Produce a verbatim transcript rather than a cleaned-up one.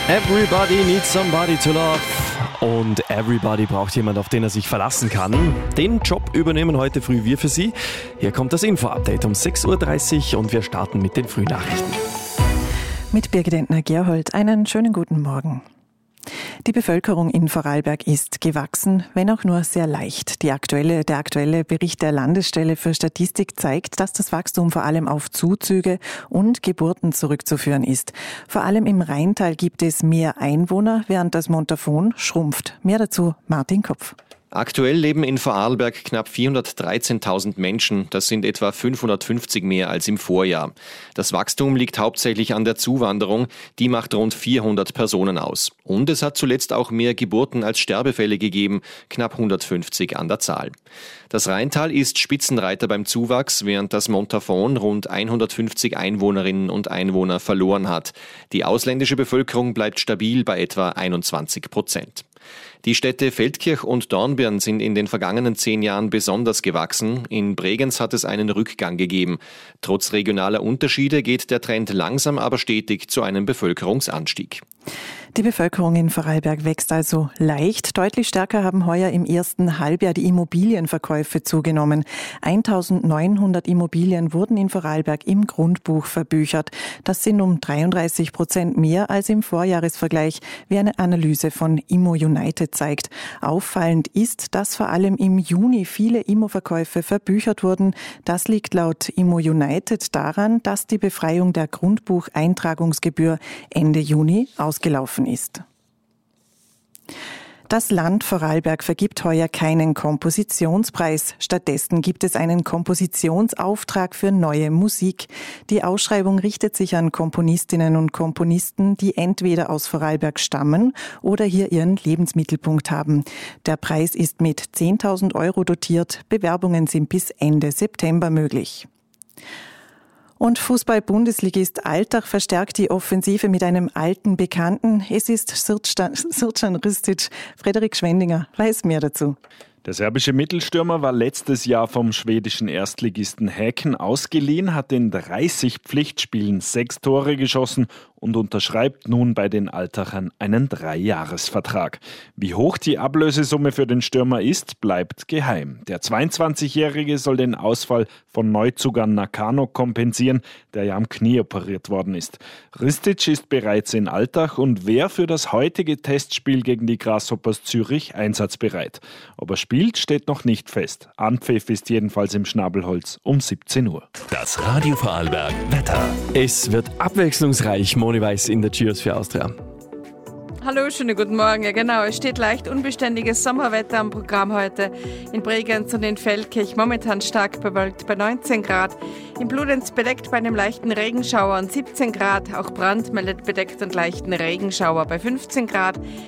Everybody needs somebody to love. Und everybody braucht jemand, auf den er sich verlassen kann. Den Job übernehmen heute früh wir für Sie. Hier kommt das Info-Update um sechs Uhr dreißig und wir starten mit den Frühnachrichten. Mit Birgit Entner-Gerhold einen schönen guten Morgen. Die Bevölkerung in Vorarlberg ist gewachsen, wenn auch nur sehr leicht. Die aktuelle, der aktuelle Bericht der Landesstelle für Statistik zeigt, dass das Wachstum vor allem auf Zuzüge und Geburten zurückzuführen ist. Vor allem im Rheintal gibt es mehr Einwohner, während das Montafon schrumpft. Mehr dazu Martin Kopf. Aktuell leben in Vorarlberg knapp vierhundertdreizehntausend Menschen. Das sind etwa fünfhundertfünfzig mehr als im Vorjahr. Das Wachstum liegt hauptsächlich an der Zuwanderung. Die macht rund vierhundert Personen aus. Und es hat zuletzt auch mehr Geburten als Sterbefälle gegeben, knapp hundertfünfzig an der Zahl. Das Rheintal ist Spitzenreiter beim Zuwachs, während das Montafon rund hundertfünfzig Einwohnerinnen und Einwohner verloren hat. Die ausländische Bevölkerung bleibt stabil bei etwa einundzwanzig Prozent. Die Städte Feldkirch und Dornbirn sind in den vergangenen zehn Jahren besonders gewachsen. In Bregenz hat es einen Rückgang gegeben. Trotz regionaler Unterschiede geht der Trend langsam, aber stetig zu einem Bevölkerungsanstieg. Die Bevölkerung in Vorarlberg wächst also leicht. Deutlich stärker haben heuer im ersten Halbjahr die Immobilienverkäufe zugenommen. eintausendneunhundert Immobilien wurden in Vorarlberg im Grundbuch verbüchert. Das sind um dreiunddreißig Prozent mehr als im Vorjahresvergleich, wie eine Analyse von Immo United zeigt. Auffallend ist, dass vor allem im Juni viele Immoverkäufe verbüchert wurden. Das liegt laut Immo United daran, dass die Befreiung der Grundbucheintragungsgebühr Ende Juni ausgelaufen ist. Das Land Vorarlberg vergibt heuer keinen Kompositionspreis. Stattdessen gibt es einen Kompositionsauftrag für neue Musik. Die Ausschreibung richtet sich an Komponistinnen und Komponisten, die entweder aus Vorarlberg stammen oder hier ihren Lebensmittelpunkt haben. Der Preis ist mit zehntausend Euro dotiert. Bewerbungen sind bis Ende September möglich. Und Fußball-Bundesligist Altach verstärkt die Offensive mit einem alten Bekannten. Es ist Srdjan Ristic. Frederik Schwendinger weiß mehr dazu. Der serbische Mittelstürmer war letztes Jahr vom schwedischen Erstligisten Häcken ausgeliehen, hat in dreißig Pflichtspielen sechs Tore geschossen und unterschreibt nun bei den Altachern einen Dreijahresvertrag. Wie hoch die Ablösesumme für den Stürmer ist, bleibt geheim. Der zweiundzwanzigjährige soll den Ausfall von Neuzugang Nakano kompensieren, der ja am Knie operiert worden ist. Ristic ist bereits in Altach und wäre für das heutige Testspiel gegen die Grasshoppers Zürich einsatzbereit. Ob er spielt, steht noch nicht fest. Anpfiff ist jedenfalls im Schnabelholz um siebzehn Uhr. Das Radio Vorarlberg Wetter. Es wird abwechslungsreich, Moni Weiß in der Cheers für Austria. Hallo, schönen guten Morgen. Ja genau, es steht leicht unbeständiges Sommerwetter am Programm heute. In Bregenz und in Feldkirch momentan stark bewölkt bei neunzehn Grad. In Bludenz bedeckt bei einem leichten Regenschauer und siebzehn Grad. Auch Brand meldet bedeckt und leichten Regenschauer bei fünfzehn Grad.